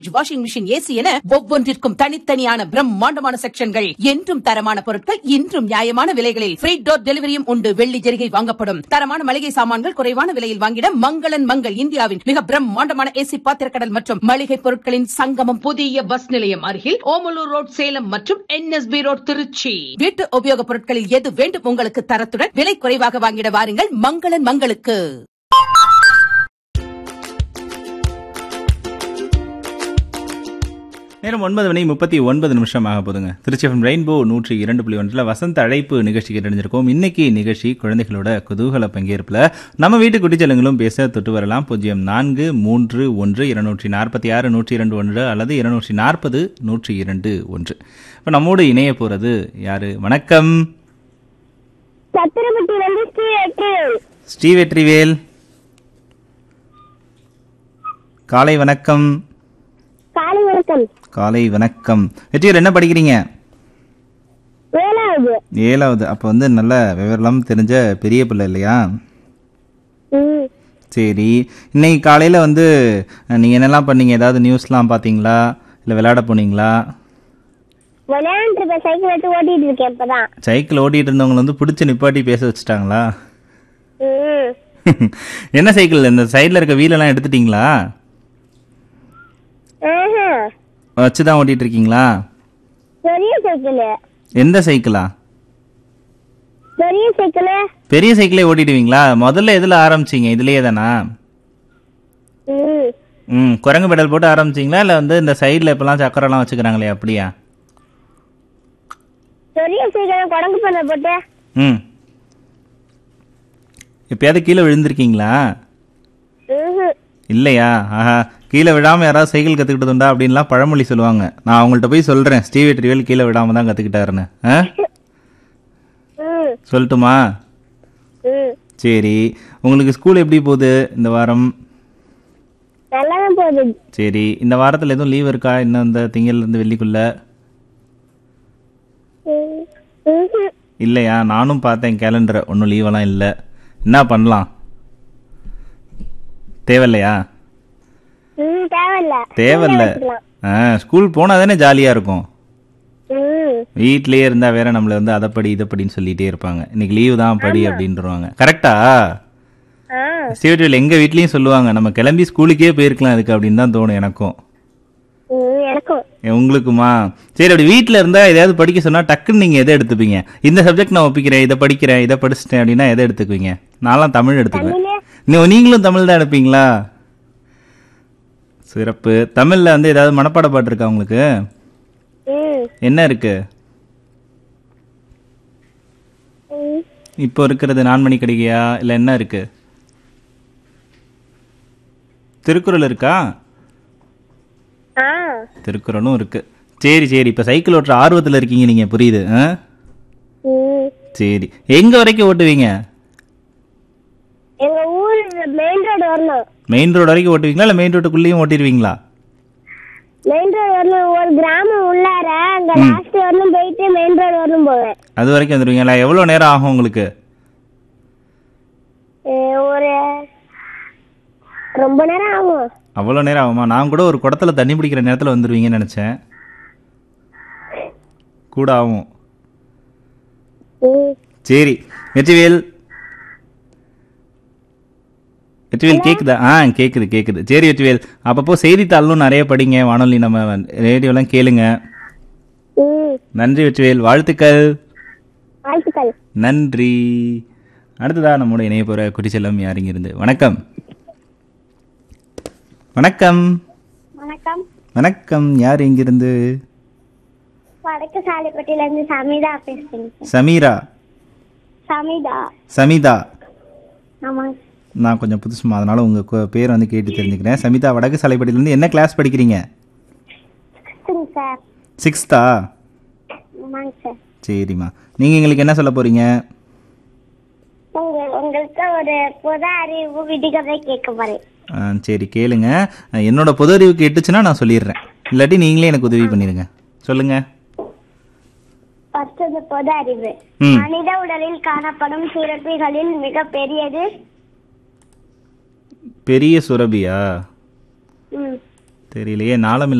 Washing machine, AC என ஒவ்வொன்றிற்கும் தனித்தனியான பிரம்மாண்டமான செக்ஷன்கள். என்றும் தரமான பொருட்கள், இன்றும் நியாயமான விலைகளில். ஃப்ரீ டோர் டெலிவரியும் உண்டு. வெள்ளி ஜெரிகை வாங்கப்படும். தரமான மளிகை சாமான்கள் குறைவான விலையில் வாங்கிட மங்களன் மங்கள், இந்தியாவின் மிக பிரம்மாண்டமான ஏசி பாத்திரக்கடல் மற்றும் மளிகை பொருட்களின் சங்கமம். புதிய பஸ் நிலையம் அருகில் ஓமலூர் ரோட் சேலம் மற்றும் NSB ரோட் திருச்சி. வீட்டு உபயோகப் பொருட்களில் எது வேண்டும் உங்களுக்கு தரத்துடன் விலை குறைவாக வாங்கிட வாருங்கள் மங்களன் மங்களுக்கு. நேரம் 9:39 ஆக போதுங்க. திருச்சி FM ரெயின்போ 102.1 வசந்த அழைப்பு நிகழ்ச்சி கேட்டறிஞ்சிருக்கோம். இன்னைக்கு நிகழ்ச்சி குழந்தைகளோட குதூகல பங்கேற்பில் நம்ம வீட்டு குட்டிச்சலங்களும் பேச தொட்டு வரலாம். 0431-246-102 அல்லது 240-102. இப்போ நம்மோடு இணைய போறது யாரு? வணக்கம். ஸ்ரீவெற்றிவேல். காலை வணக்கம். காலை வணக்கம். வெற்றிவேல், என்ன படிக்கிறீங்க? 7வது. அப்ப வந்து நல்ல விவரம் தெரிஞ்ச பெரிய பிள்ளை இல்லையா? சரி, இன்னைக்கு காலையில வந்து நீங்க என்னெல்லாம் பண்ணீங்க? ஏதாவது நியூஸ்லாம் பாத்தீங்களா, இல்ல விளையாட போனீங்களா? சைக்கிள் ஓட்டிட்டு இருந்தவங்க வந்து பிடிச்சி நிப்பாட்டி பேச வச்சுட்டாங்களா? என்ன சைக்கிள்? இந்த சைட்ல இருக்க வீலெல்லாம் எடுத்துட்டீங்களா? வச்சுதான் ஓட்டிட்டு இருக்கீங்களா? எந்த சைக்கிளா? பெரிய சைக்கிளே ஓட்டிடுவீங்களா? முதல்ல எதுல ஆரம்பிச்சீங்க? இதுலயே தானா? குரங்கு பெடல் போட்டு ஆரம்பிச்சீங்களா, இல்ல வந்து இந்த சைடுல இப்பெல்லாம் சக்கரம் எல்லாம் வச்சுக்கிறாங்களே அப்படியா? எப்பயாவது கீழே விழுந்திருக்கீங்களா? இல்லையா? ஆஹா, கீழே விடாம யாராவது சைக்கிள் கத்துக்கிட்டதுண்டா அப்படின்லாம் பழமொழி சொல்லுவாங்க. நான் அவங்கள்ட்ட போய் சொல்றேன், ஸ்ரீவெற்றிவேல் கீழே விடாம தான் கத்துக்கிட்டாருன்னு. சொல்லட்டுமா? சரி, உங்களுக்கு ஸ்கூல் எப்படி போகுது இந்த வாரம்? சரி, இந்த வாரத்துல எதுவும் லீவ் இருக்கா? இன்னும் இந்த திங்கள்ல இருந்து வெள்ளிக்குள்ள இல்லையா? நானும் பார்த்தேன் கேலண்டரை, ஒன்றும் லீவெல்லாம் இல்லை. என்ன பண்ணலாம்? தேவையில்லையா? தேவையில்ல. ஸ்கூல் போனா தானே ஜாலியா இருக்கும். வீட்லயே இருந்தா வேற நம்மள வந்து அதை படி இதை படின்னு சொல்லிட்டே இருப்பாங்க. இன்னைக்கு லீவு தான் படி அப்படின்றாங்க. கரெக்டா? ஸ்ரீவெற்றிவேல், எங்க வீட்லயும் சொல்லுவாங்க, நம்ம கிளம்பி ஸ்கூலுக்கே போயிருக்கலாம் இதுக்கு அப்படின்னு தான் தோணும் எனக்கும். உங்களுக்குமா? சரி, அப்படி வீட்டுல இருந்தா எதையாவது படிக்க சொன்னா டக்குன்னு நீங்க எதை எடுத்துப்பீங்க? இந்த சப்ஜெக்ட் நான் ஒப்பிக்கிறேன், இதை படிக்கிறேன், இதை படிச்சுட்டேன் அப்படின்னா எதை எடுத்துக்குவீங்க? நான்லாம் தமிழ் எடுத்துக்குவேன். நீங்களும் தமிழ் தான் எடுப்பீங்களா? சிறப்பு. தமிழ்ல வந்து ஏதாவது மனப்பாட பாட்டு இருக்கா உங்களுக்கு? என்ன இருக்கு? இப்போ இருக்கிறது நான் மணி கடிகையா, இல்ல என்ன இருக்கு? திருக்குறள் இருக்கா? திருக்குறளும் இருக்கு. சரி சரி, இப்ப சைக்கிள் ஓட்டுற ஆர்வத்துல இருக்கீங்க நீங்க, புரியுது. சரி, எங்க வரைக்கும் ஓட்டுவீங்க? மெயின் ரோடு வரைக்கும் ஓட்டுவீங்களா, இல்ல மெயின் ரோட்டுக்குள்ளேயும் ஓட்டிடுவீங்களா? அது வரைக்கும் வந்துருவீங்களா? எவ்வளவு நேரம் ஆகும் உங்களுக்கு? ரொம்ப நேரம் ஆகும். அவ்வளவு நேரம் ஆகுமா? நான் கூட ஒரு குடத்துல தண்ணி பிடிக்கிற நேரத்துல வந்துருவீங்கன்னு நினைச்சேன். கூட ஆகும். சரி, வெற்றிவேல் கேக்குதா? கேக்குது. சரி வெற்றிவேல், அப்பப்போ செய்தித்தாளும் நிறைய படிங்க, வானொலி நம்ம ரேடியோலாம் கேளுங்க. நன்றி வெற்றிவேல், வாழ்த்துக்கள். நன்றி. அடுத்ததா நம்மோட இணைய போற குட்டிச்செல்லம் யார் இங்கிருந்து? வணக்கம். வணக்கம். வணக்கம், யார் இங்கிருந்து? வடக்கு சாலைப்பட்டியில இருந்து சமீதா பேசுறேன். சமீதா. ஆமா, நான் கொஞ்சம் புதுசுமா, அதனால உங்க பேர் வந்து கேட்டு தெரிஞ்சுக்கிறேன். சமீதா, வடக்கு சாலைப்பட்டியில இருந்து என்ன கிளாஸ் படிக்கிறீங்க? 6th. சரிம்மா, நீங்க எங்களுக்கு என்ன சொல்ல போறீங்க? உங்களுக்கு ஒரு பொது அறிவு விதிகளை கேட்க போறேன். சரி, கேளுங்க. என்னோட பொது அறிவு கேட்டுச்சுன்னா நான் சொல்லிடுறேன், இல்லாட்டி நீங்களே எனக்கு உதவி பண்ணிருங்க. சொல்லுங்க. பொது அறிவு. மனித உடலில் காணப்படும் சுரப்பிகளில் மிக பெரியது? பெரிய சுரபியா? தெரியலையே நாளம்